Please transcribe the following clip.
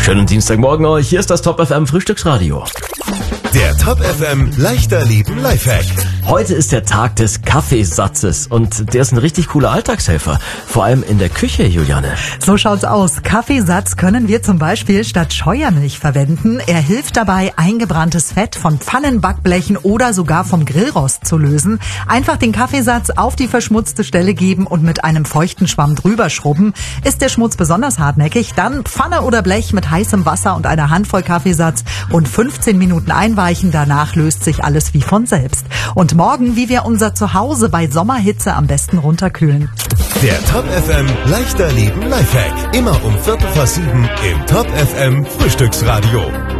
Schönen Dienstagmorgen euch. Hier ist das Top FM Frühstücksradio. Der Top FM leichter Leben Lifehack. Heute ist der Tag des Kaffeesatzes und der ist ein richtig cooler Alltagshelfer. Vor allem in der Küche, Juliane. So schaut's aus. Kaffeesatz können wir zum Beispiel statt Scheuermilch verwenden. Er hilft dabei, eingebranntes Fett von Pfannen, Backblechen oder sogar vom Grillrost zu lösen. Einfach den Kaffeesatz auf die verschmutzte Stelle geben und mit einem feuchten Schwamm drüber schrubben. Ist der Schmutz besonders hartnäckig, dann Pfanne oder Blech mit heißem Wasser und einer Handvoll Kaffeesatz und 15 Minuten einweichen. Danach löst sich alles wie von selbst. Und morgen, wie wir unser Zuhause bei Sommerhitze am besten runterkühlen. Der Top FM leichter Leben Lifehack. Immer um 7:15 im Top FM Frühstücksradio.